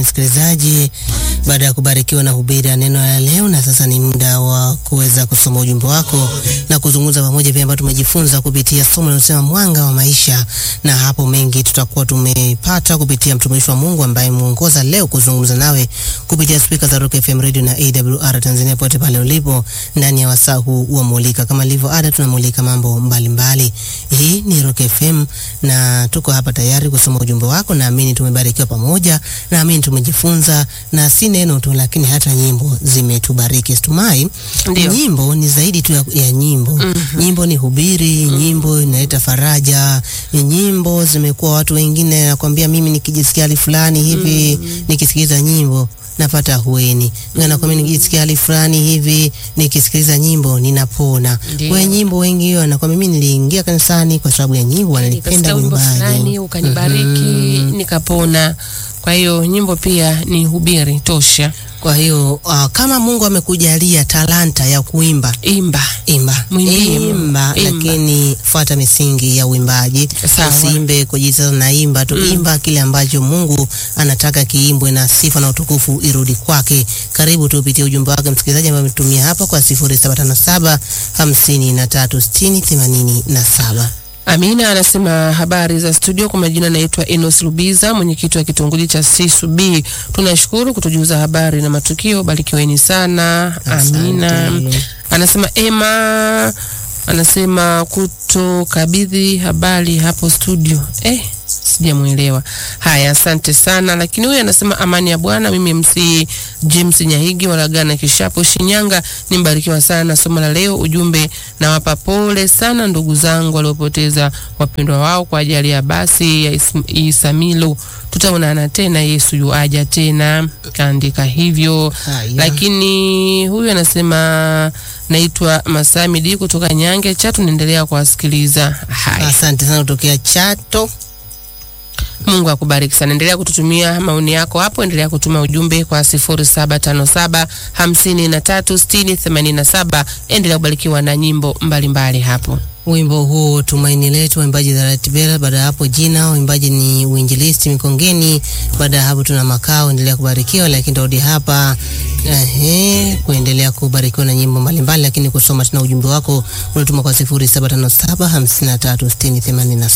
msikilizaji, baada ya kubarikiwa na hubiri ya neno la leo, na sasa ni muda wa kuweza kusoma ujumbe wako na kuzungumza pamoja vile ambavyo tumejifunza kupitia somo linalosema mwanga wa maisha, na hapo mengi tutakuwa tumepata kupitia mtumishi wa Mungu ambaye muongoza leo kuzungumza nawe kupitia speaker za Rock FM Radio na AWR Tanzania pote pale ulipo ndani ya wasaa huu wa Mulika. Kama ilivyo ada, tunamulika mambo mbalimbali. Hii ni Rock FM na tuko hapa tayari kusoma ujumbe wako. Naamini tumebarikiwa pamoja, naamini tumejifunza, na si neno tu lakini hata nyimbo zimetubariki. Situmai nyimbo ni zaidi tu ya nyimbo. Nyimbo ni hubiri, nyimbo inaleta faraja. Nyimbo zimekuwa watu wengine nakwambia, mimi nikijisikia hali fulani hivi nikisikiliza nyimbo napata hueni. Ngana kwa mimi nikisikia hali fulani hivi nikisikiliza nyimbo ninapona. Kwa nyimbo wengi wanakwambia mimi niliingia kanisani kwa sababu ya nyimbo, wananipenda nyumbani ukanibariki nikapona. Kwa hiyo nyimbo pia ni hubiri tosha. Kwa hiyo kama Mungu amekujalia talanta ya kuimba, imba, lakini fuata misingi ya uimbaji. Usiimbe kujisasa na imba tu. Imba kile ambacho Mungu anataka kiimbwe na sifa na utukufu irudi kwake. Karibu tupitie ujumbe wake msikilizaji ambaye ametumia hapa kwa 0757 536087. Amina anasema habari za studio, kwa majina naitwa Enos Lubiza, mwenyekiti wa kitongoji cha CSB. Tunashukuru kutujuza habari na matukio, barikiweni sana. Amina. Anasema Emma, anasema kutokabidhi habari hapo studio. Sijamuelewa. Haya, asante sana. Lakini huyu anasema amani ya Bwana, mimi MC James Nyahigi Walagana Kishapo Shinyanga, nimbarikiwa sana somo la leo. Ujumbe na wapa pole sana ndugu zangu waliopoteza wapendwa wao kwa ajali ya basi ya Isamilo. Tutaonana tena, Yesu yuaja tena, kaandika hivyo. Lakini huyu anasema naitwa Masamidi kutoka Nyange Chato, naendelea kuwasikiliza. Haya, asante sana kutokea Chato. Mungu akubariki sana. Endelea kututumia maoni yako hapo, endelea kutuma ujumbe kwa 0757 536087. Endelea kubarikiwa na nyimbo mbalimbali hapo. Wimbo huu Tumaini Letu, waimbaji za Ratibela. Baada hapo jina waimbaji ni Uinjilisti Mikongeni. Baada hapo tuna Makao. Endelea kubarikiwa, lakini turudi hapa kuendelea kubarikiwa na nyimbo mbalimbali, lakini kusoma tena ujumbe wako unatuma kwa 0757 536087.